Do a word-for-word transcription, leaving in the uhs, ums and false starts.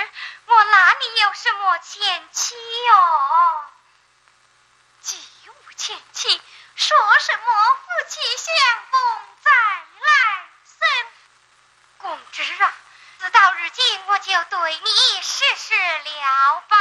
我哪里有什么前妻哟？既无前妻，说什么夫妻相逢再来生？公知啊，自到如今我就对你实施了吧。